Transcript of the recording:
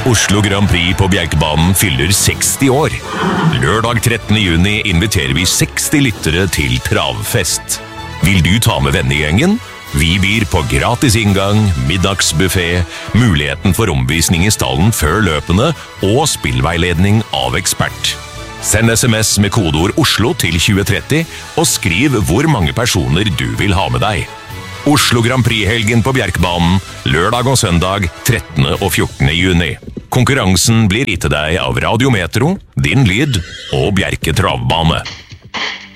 Oslo Grand Prix på Bjerkebanen fyller 60 år. Lørdag 13. juni inviterer vi 60 lyttere til travfest. Vil du ta med vennegjengen? Vi byr på gratis inngang, middagsbuffet, muligheten for omvisning i stallen før løpene og spillveiledning av ekspert. Send SMS med kodeord Oslo til 2030 og skriv hvor mange personer du vil ha med deg. Oslo Grand Prix-helgen på Bjerkebanen, lørdag og søndag 13. og 14. juni. Konkurransen blir gitt til deg av Radio Metro, Din Lyd og Bjerke Travbane.